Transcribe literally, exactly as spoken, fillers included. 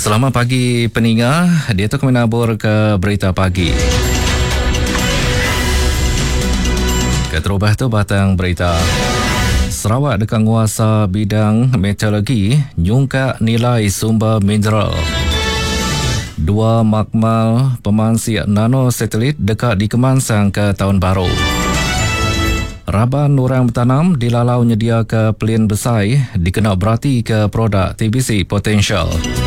Selamat pagi pendengar, dia tu kami nabur ke berita pagi. Keterubah tu batang berita. Sarawak dekat kuasa bidang meteorologi nyungkak nilai sumber mineral. Dua makmal pemansi nano satelit dekat dikemansang ke tahun baru. Raban orang bertanam dilalau nyedia ke pelin besar dikena berarti ke produk T B C potensial.